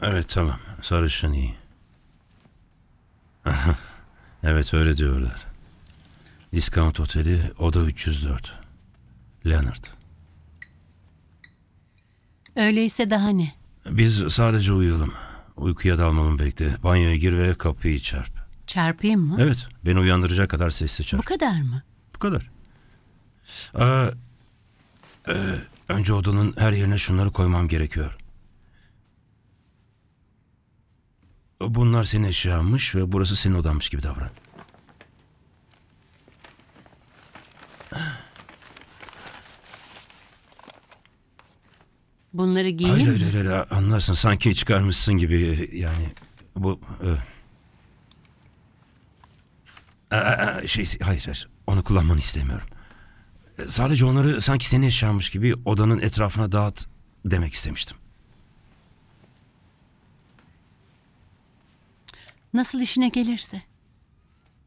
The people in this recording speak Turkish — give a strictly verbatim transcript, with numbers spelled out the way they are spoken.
Evet, tamam. Sarışın iyi. Evet, öyle diyorlar. Discount Oteli, oda üç yüz dört. Leonard. Öyleyse daha ne? Biz sadece uyuyalım. Uykuya dalmamı bekle. Banyoya gir ve kapıyı çarp. Çarpayım mı? Evet, beni uyandıracak kadar sesli çarp. Bu kadar mı? Bu kadar. Aa, e, önce odanın her yerine şunları koymam gerekiyor. Bunlar senin eşyanmış ve burası senin odanmış gibi davran. Bunları giyeyim Hayır mi? hayır hayır, hayır, anlarsın, sanki çıkarmışsın gibi yani. Bu e, e, e, şey hayır hayır, onu kullanmanı istemiyorum. E, Sadece onları sanki senin eşyanmış gibi odanın etrafına dağıt demek istemiştim. Nasıl işine gelirse.